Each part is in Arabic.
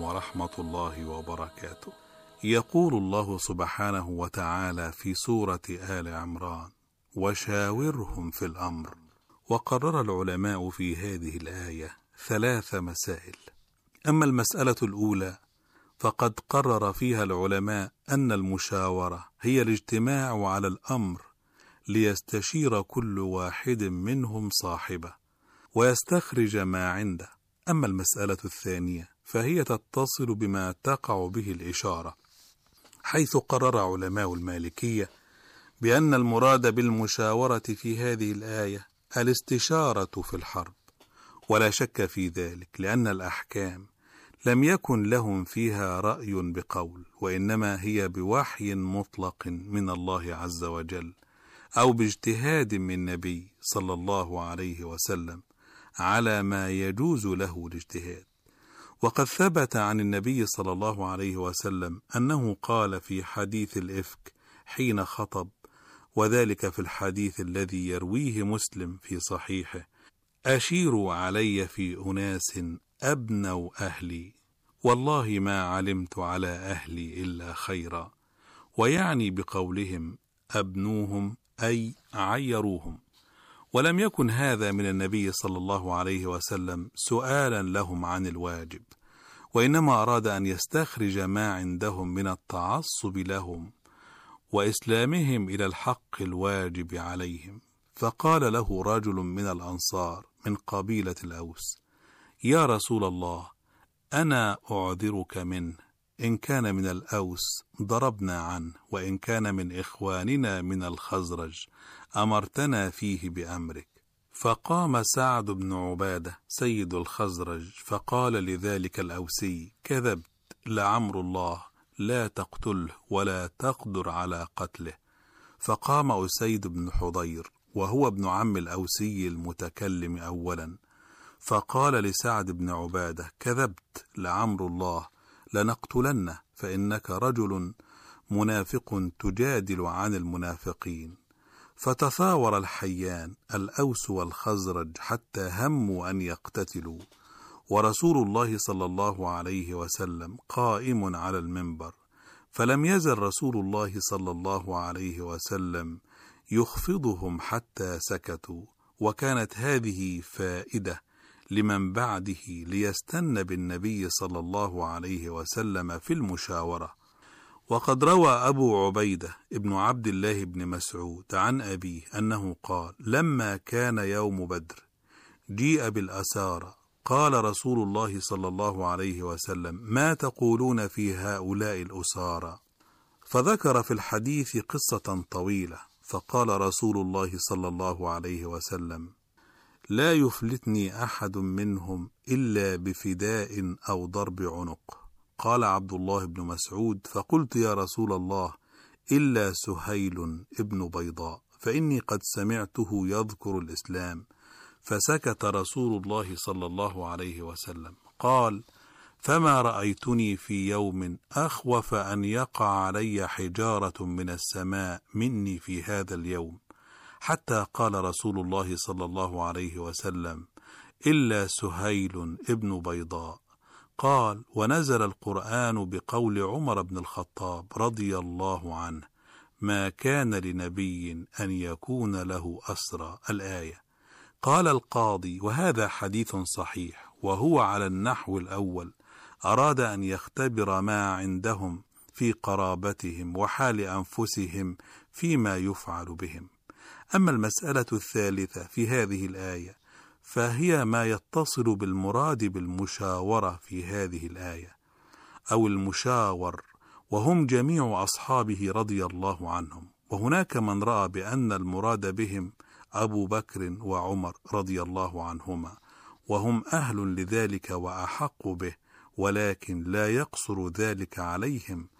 ورحمة الله وبركاته. يقول الله سبحانه وتعالى في سورة آل عمران: وشاورهم في الأمر. وقرر العلماء في هذه الآية 3 مسائل. أما المسألة الأولى فقد قرر فيها العلماء أن المشاورة هي الاجتماع على الأمر ليستشير كل واحد منهم صاحبه ويستخرج ما عنده. أما المسألة الثانية فهي تتصل بما تقع به الإشارة، حيث قرر علماء المالكية بأن المراد بالمشاورة في هذه الآية الاستشارة في الحرب، ولا شك في ذلك، لأن الأحكام لم يكن لهم فيها رأي بقول، وإنما هي بوحي مطلق من الله عز وجل أو باجتهاد من نبي صلى الله عليه وسلم على ما يجوز له الاجتهاد. وقد ثبت عن النبي صلى الله عليه وسلم أنه قال في حديث الإفك حين خطب، وذلك في الحديث الذي يرويه مسلم في صحيحه: أشيروا علي في أناس أبنوا أهلي، والله ما علمت على أهلي إلا خيرا. ويعني بقولهم أبنوهم أي عيروهم. ولم يكن هذا من النبي صلى الله عليه وسلم سؤالا لهم عن الواجب، وإنما أراد أن يستخرج ما عندهم من التعصب لهم وإسلامهم إلى الحق الواجب عليهم. فقال له رجل من الأنصار من قبيلة الأوس: يا رسول الله، أنا أعذرك منه، إن كان من الأوس ضربنا عنه، وإن كان من إخواننا من الخزرج أمرتنا فيه بأمرك. فقام سعد بن عبادة سيد الخزرج فقال لذلك الأوسي: كذبت، لعمر الله لا تقتله ولا تقدر على قتله. فقام أسيد بن حضير وهو ابن عم الأوسي المتكلم أولا، فقال لسعد بن عبادة: كذبت، لعمر الله لنقتلنه، فإنك رجل منافق تجادل عن المنافقين. فتثاور الحيان الأوس والخزرج حتى هموا أن يقتتلوا، ورسول الله صلى الله عليه وسلم قائم على المنبر، فلم يزل رسول الله صلى الله عليه وسلم يخفضهم حتى سكتوا. وكانت هذه فائدة لمن بعده ليستن بالنبي صلى الله عليه وسلم في المشاورة. وقد روى أبو عبيدة ابن عبد الله بن مسعود عن أبيه أنه قال: لما كان يوم بدر جيء بالأسارى، قال رسول الله صلى الله عليه وسلم: ما تقولون في هؤلاء الأسارى؟ فذكر في الحديث قصة طويلة، فقال رسول الله صلى الله عليه وسلم: لا يفلتني أحد منهم إلا بفداء أو ضرب عنق. قال عبد الله بن مسعود: فقلت يا رسول الله إلا سهيل ابن بيضاء، فإني قد سمعته يذكر الإسلام. فسكت رسول الله صلى الله عليه وسلم. قال: فما رأيتني في يوم أخوف أن يقع علي حجارة من السماء مني في هذا اليوم، حتى قال رسول الله صلى الله عليه وسلم: إلا سهيل ابن بيضاء. قال: ونزل القرآن بقول عمر بن الخطاب رضي الله عنه: ما كان لنبي أن يكون له أسرى، الآية. قال القاضي: وهذا حديث صحيح، وهو على النحو الأول، أراد أن يختبر ما عندهم في قرابتهم وحال أنفسهم فيما يفعل بهم. أما المسألة الثالثة في هذه الآية فهي ما يتصل بالمراد بالمشاورة في هذه الآية، أو المشاور، وهم جميع أصحابه رضي الله عنهم. وهناك من رأى بأن المراد بهم أبو بكر وعمر رضي الله عنهما، وهم أهل لذلك وأحق به، ولكن لا يقصر ذلك عليهم،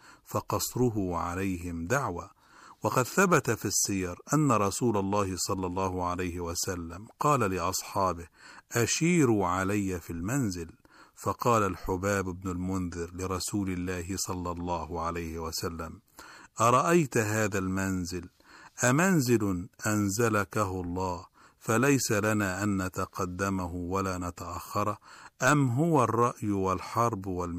فقصره عليهم دعوة. وقد ثبت في السير أن رسول الله صلى الله عليه وسلم قال لأصحابه: أشيروا علي في المنزل. فقال الحباب بن المنذر لرسول الله صلى الله عليه وسلم: أرأيت هذا المنزل أمنزل أنزلكه الله فليس لنا أن نتقدمه ولا نتأخره، أم هو الرأي والحرب